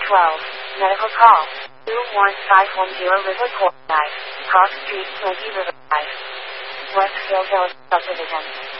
12. Medical call. 21510 River Court Drive. Cross Street, Smoky River Drive. Westfield Village Subdivision.